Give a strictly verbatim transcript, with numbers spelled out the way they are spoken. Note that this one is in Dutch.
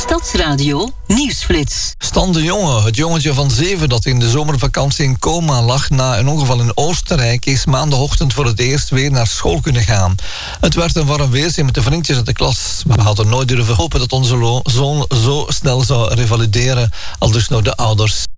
Stadsradio Nieuwsflits. Stan de Jonge, het jongetje van zeven dat in de zomervakantie in coma lag na een ongeval in Oostenrijk, is maandagochtend voor het eerst weer naar school kunnen gaan. Het werd een warm weerzien met de vriendjes uit de klas. We hadden nooit durven hopen dat onze lo- zoon zo snel zou revalideren, al dus door de ouders.